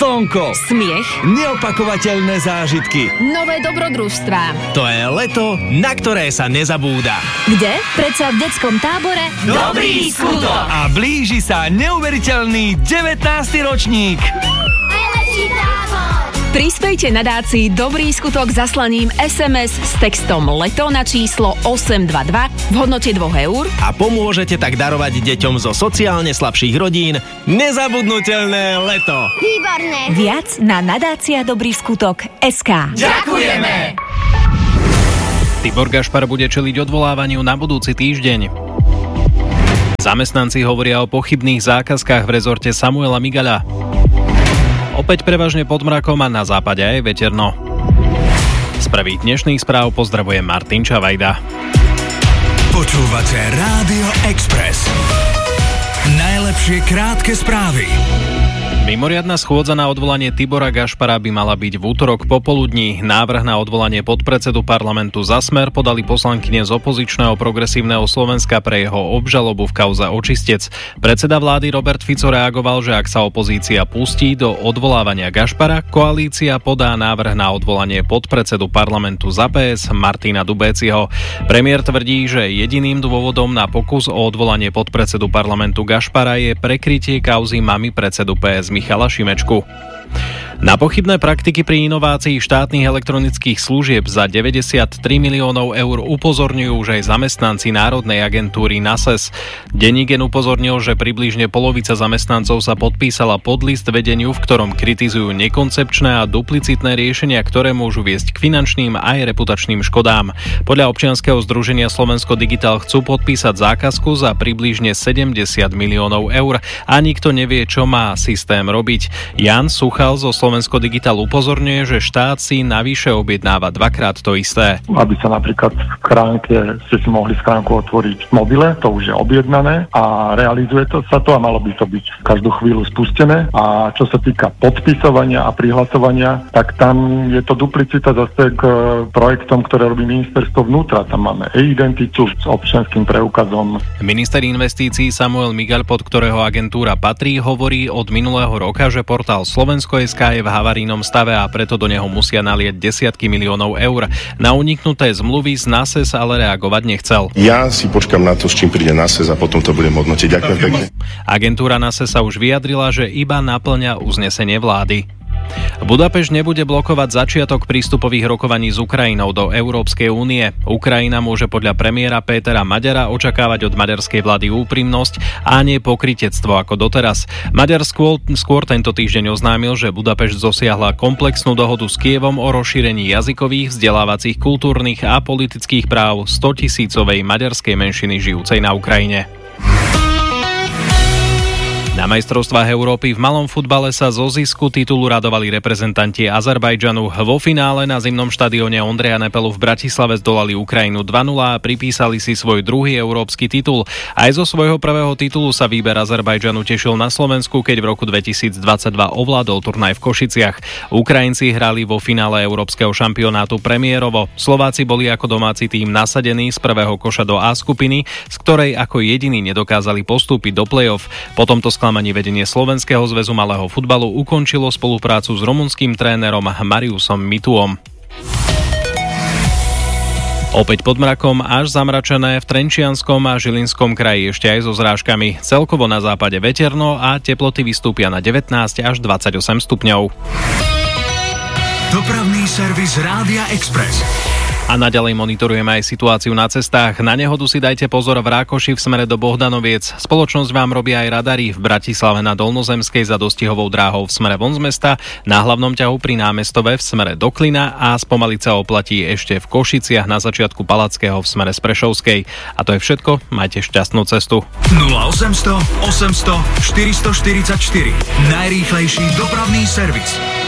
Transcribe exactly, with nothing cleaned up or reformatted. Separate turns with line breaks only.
slnko,
smiech,
neopakovateľné zážitky.
nové dobrodružstvá.
To je leto, na ktoré sa nezabúda.
Kde? Predsa v detskom tábore
Dobrý skutok.
A blíži sa neuveriteľný devätnásty ročník.
Najlepší tábor.
Prispejte nadácii Dobrý skutok zaslaním es em es s textom LETO na číslo osem dva dva v hodnote dva eur
A pomôžete tak darovať deťom zo sociálne slabších rodín nezabudnutelné leto.
Výborné.
Viac na nadácia Dobrý skutok bodka es ká.
Ďakujeme!
Tibor Gašpar bude čeliť odvolávaniu na budúci týždeň. Zamestnanci hovoria o pochybných zákazkách v rezorte Samuela Migaľa. Opäť prevažne pod mrakom a na západe aj veterno. Z prvých dnešných správ pozdravuje Martin Čavajda.
Počúvate Rádio Express. Najlepšie krátke správy.
Mimoriadna schôdza na odvolanie Tibora Gašpara by mala byť v útorok popoludní. Návrh na odvolanie podpredsedu parlamentu za Smer podali poslankyne z opozičného Progresívneho Slovenska pre jeho obžalobu v kauze Očistec. Predseda vlády Robert Fico reagoval, že ak sa opozícia pustí do odvolávania Gašpara, koalícia podá návrh na odvolanie podpredsedu parlamentu za pé es Martina Dubéciho. Premiér tvrdí, že jediným dôvodom na pokus o odvolanie podpredsedu parlamentu Gašpara je prekrytie kauzy mamy predsedu pé es Michala Šimečku. Na pochybné praktiky pri inovácii štátnych elektronických služieb za deväťdesiattri miliónov eur upozorňujú už aj zamestnanci Národnej agentúry NASES. Denník upozornil, že približne polovica zamestnancov sa podpísala pod list vedeniu, v ktorom kritizujú nekoncepčné a duplicitné riešenia, ktoré môžu viesť k finančným aj reputačným škodám. Podľa občianskeho združenia Slovensko Digital chcú podpísať zákazku za približne sedemdesiat miliónov eur a nikto nevie, čo má systém robiť. Jan Suchal zo Slovensko Digital upozorňuje, že štát si navyše objednáva dvakrát to isté.
Aby sa napríklad v schránke, ste si mohli schránku otvoriť v mobile, to už je objednané a realizuje to sa to a malo by to byť každú chvíľu spustené. A čo sa týka podpisovania a prihlasovania, tak tam je to duplicita zase k projektom, ktoré robí ministerstvo vnútra. Tam máme e-identitu s občianskym preukazom.
Minister investícií Samuel Migaľ, pod ktorého agentúra patrí, hovorí od minulého roka, že portál Slovensko bodka es ká je v havarínom stave a preto do neho musia nalieť desiatky miliónov eur. Na uniknuté zmluvy z NASES ale reagovať nechcel.
Ja si počkam na to, s čím príde NASES a potom to budem hodnotiť. Ďakujem pekne.
Agentúra NASES sa už vyjadrila, že iba naplňa uznesenie vlády. Budapešť nebude blokovať začiatok prístupových rokovaní s Ukrajinou do Európskej únie. Ukrajina môže podľa premiéra Pétera Maďara očakávať od maďarskej vlády úprimnosť a nie pokrytectvo ako doteraz. Maďar skôr, skôr tento týždeň oznámil, že Budapešť dosiahla komplexnú dohodu s Kyjevom o rozšírení jazykových, vzdelávacích, kultúrnych a politických práv stotisícovej maďarskej menšiny žijúcej na Ukrajine. Na majstrovstvách Európy v malom futbale sa zo zisku titulu radovali reprezentanti Azerbajdžanu. Vo finále na zimnom štadióne Ondreja Nepelu v Bratislave zdolali Ukrajinu dva nula a pripísali si svoj druhý európsky titul. Aj zo svojho prvého titulu sa výber Azerbajdžanu tešil na Slovensku, keď v roku dvetisícdvadsaťdva ovládol turnaj v Košiciach. Ukrajinci hrali vo finále európskeho šampionátu premiérovo. Slováci boli ako domáci tím nasadení z prvého koša do A skupiny, z ktorej ako jediní nedokázali postúpiť do play-off. Po tomto sklamaní vedenie Slovenského zväzu malého futbalu ukončilo spoluprácu s rumunským trénerom Mariusom Mituom. Opäť pod mrakom, až zamračené v Trenčianskom a Žilinskom kraji, ešte aj so zrážkami. Celkovo na západe veterno a teploty vystúpia na devätnásť až dvadsaťosem stupňov.
Dopravný servis Rádia Express.
A naďalej monitorujeme aj situáciu na cestách. Na nehodu si dajte pozor v Rákoši v smere do Bohdanoviec. Spoločnosť vám robí aj radary v Bratislave na Dolnozemskej za dostihovou dráhou v smere von z mesta, na hlavnom ťahu pri Námestove v smere do Klina a spomaliť sa oplatí ešte v Košiciach na začiatku Palackého v smere z Prešovskej. A to je všetko, majte šťastnú cestu.
nula osemsto osemsto štyristoštyridsaťštyri. Najrýchlejší dopravný servis.